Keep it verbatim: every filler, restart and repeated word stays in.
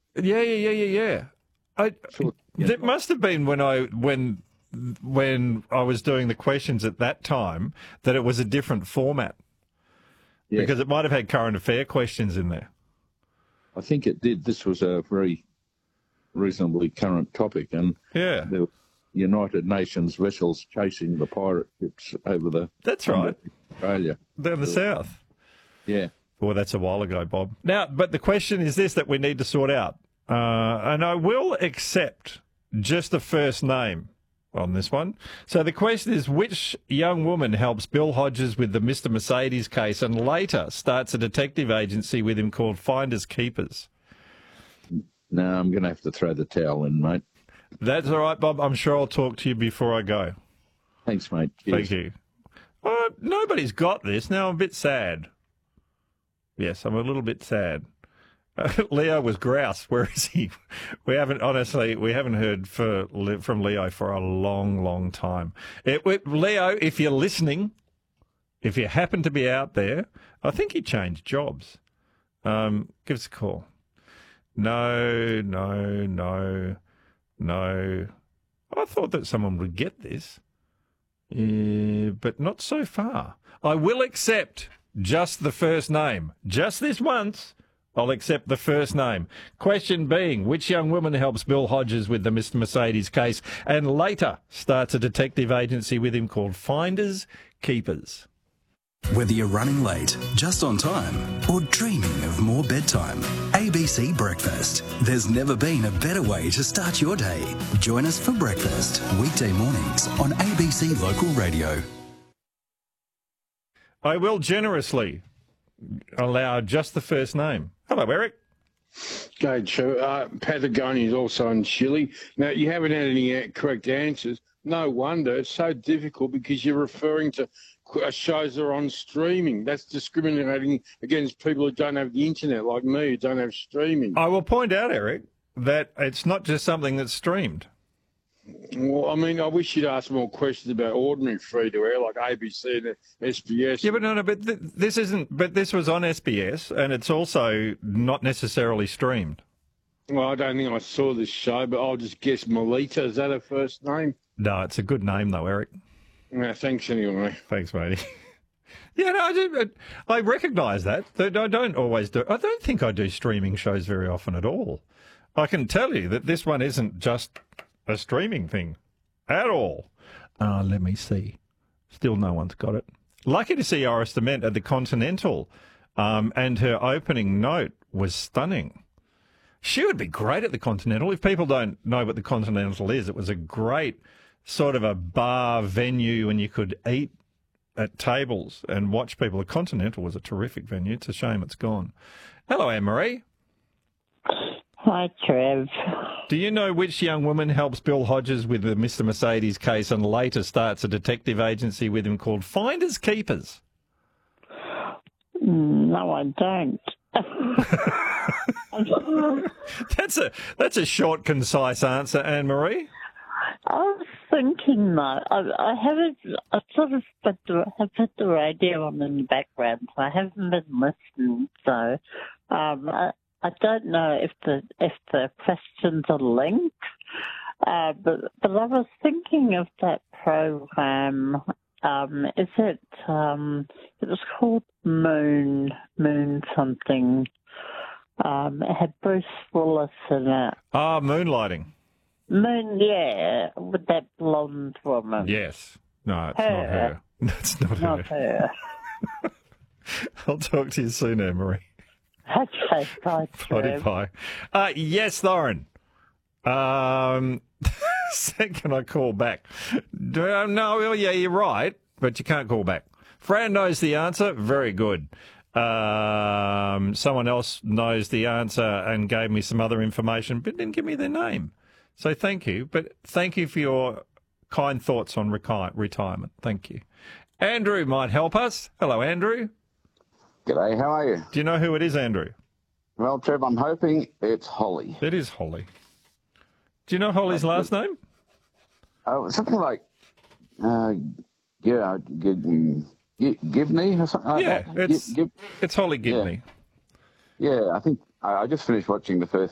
Yeah, yeah, yeah, yeah, yeah. I, Sure. It must have been when I when when I was doing the questions at that time that it was a different format Yes. because it might have had current affair questions in there. I think it did. This was a very reasonably current topic, and Yeah, the United Nations vessels chasing the pirate ships over the that's right, Australia. down the south. Yeah. Well, that's a while ago, Bob. Now, but the question is this that we need to sort out, uh, and I will accept just the first name on this one. So the question is, which young woman helps Bill Hodges with the Mister Mercedes case and later starts a detective agency with him called Finders Keepers? No, I'm going to have to throw the towel in, mate. That's all right, Bob. I'm sure I'll talk to you before I go. Thanks, mate. Cheers. Thank you. Uh, nobody's got this. Now I'm a bit sad. Yes, I'm a little bit sad. Uh, Leo was grouse. Where is he? We haven't, honestly, we haven't heard for, from Leo for a long, long time. It, it, Leo, if you're listening, if you happen to be out there, I think he changed jobs. Um, give us a call. No, no, no, no. I thought that someone would get this, uh, but not so far. I will accept just the first name. Just this once, I'll accept the first name. Question being, which young woman helps Bill Hodges with the Mister Mercedes case and later starts a detective agency with him called Finders Keepers? Whether you're running late, just on time, or dreaming of more bedtime, A B C Breakfast. There's never been a better way to start your day. Join us for breakfast, weekday mornings on A B C Local Radio. I will generously allow just the first name. Hello, Eric. Go, Joe. Uh, Patagonia is also in Chile. Now, you haven't had any correct answers. No wonder. It's so difficult because you're referring to shows that are on streaming. That's discriminating against people who don't have the internet, like me, who don't have streaming. I will point out, Eric, that it's not just something that's streamed. Well, I mean, I wish you'd ask more questions about ordinary free-to-air, like A B C and S B S. Yeah, but no, no, but th- this isn't. But this was on S B S, and it's also not necessarily streamed. Well, I don't think I saw this show, but I'll just guess Melita. Is that her first name? No, it's a good name though, Eric. No, thanks anyway. Thanks, matey. Yeah, no, I, do, I recognise that. I don't always do. I don't think I do streaming shows very often at all. I can tell you that this one isn't just a streaming thing at all. Uh, let me see. Still no one's got it. Lucky to see Iris Dement at the Continental, um, and her opening note was stunning. She would be great at the Continental. If people don't know what the Continental is, it was a great sort of a bar venue and you could eat at tables and watch people. The Continental was a terrific venue. It's a shame it's gone. Hello, Anne-Marie. Hi, Trev. Do you know which young woman helps Bill Hodges with the Mister Mercedes case and later starts a detective agency with him called Finders Keepers? No, I don't. that's a that's a short, concise answer, Anne-Marie. I was thinking, though, I, I haven't, I sort of put the, have put the radio on in the background, so I haven't been listening, so um, I, I don't know if the if the questions are linked, uh, but, but I was thinking of that program. Um, is it, um, it was called Moon, Moon something. Um, it had Bruce Willis in it. Ah, Moonlighting. Moon, yeah, with that blonde woman. Yes. No, it's her. not her. It's not, Not her. her. I'll talk to you soon, Anne-Marie. Okay, bye, Body Trev. pie. Uh, yes, Lauren. Um, can I call back? Uh, no, well, yeah, you're right, but you can't call back. Fran knows the answer. Very good. Um, someone else knows the answer and gave me some other information, but didn't give me their name. So thank you. But thank you for your kind thoughts on rechi- retirement. Thank you. Andrew might help us. Hello, Andrew. G'day, how are you? Do you know who it is, Andrew? Well, Trev, I'm hoping it's Holly. It is Holly. Do you know Holly's last name? Oh, something like, uh, yeah, Gibney or something like Yeah, that. it's Gib- it's Holly Gibney. Yeah, yeah I think I, I just finished watching the first